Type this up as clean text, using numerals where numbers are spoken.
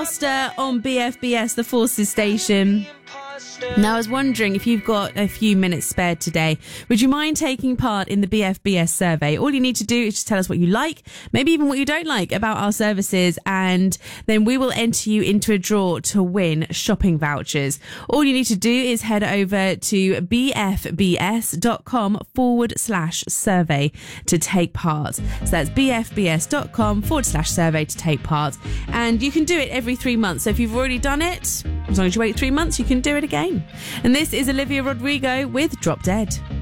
Imposter on BFBS, the Forces station. Now, I was wondering if you've got a few minutes spared today, would you mind taking part in the BFBS survey? All you need to do is just tell us what you like, maybe even what you don't like about our services, and then we will enter you into a draw to win shopping vouchers. All you need to do is head over to bfbs.com/survey to take part. So that's bfbs.com/survey to take part. And you can do it every 3 months. So if you've already done it, as long as you wait 3 months, you can do it again. And this is Olivia Rodrigo with Drop Dead.